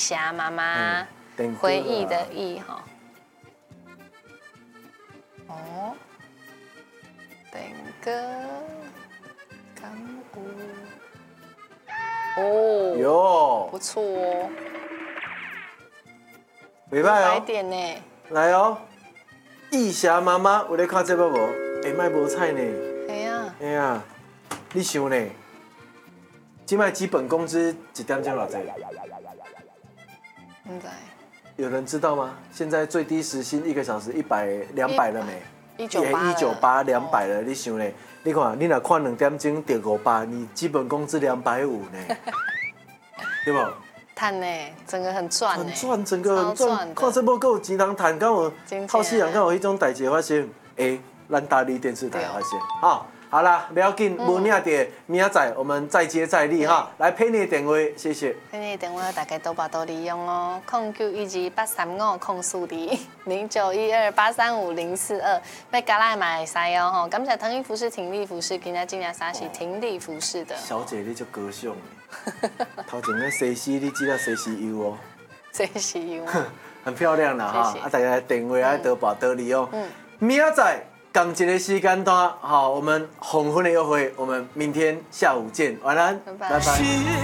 霞妈妈，回忆的忆哈。哦，等哥，干姑。哦， 哟， 不错哦， 袂歹 500 哦。 点呢。 来哦，义霞妈妈有咧看节目无？下摆无菜呢。 哎呀， 哎呀，你想呢？今麦基本工资一点钟偌济？ 现在有人知道吗？现在最低时薪1个小时100、200了没 198 200了，你想呢？你看，你若看2点钟得500，你基本工资250呢，对不？ 赚呢，整个很赚呢， 很赚，整个很赚。看这部够有钱人赚，敢有透死人敢有迄种代志发生？咱大理电视台发现哈。好啦，不要紧，无领的，明仔载我们再接再厉哈。来陪你的电话，谢谢。 陪你的电话大家都把都利用哦，0912835042，0912835042，要加来买塞哦吼。感谢腾运服饰、挺力服饰，今天今年啥是挺力服饰的。 小姐，你就高尚的，头前那西施，你知道西施油哦？ 西施油， 很漂亮啦哈。大家电话爱多把多利用。明仔载。同一个时间段，好，我们红昏的约会，我们明天下午见，晚安，拜拜。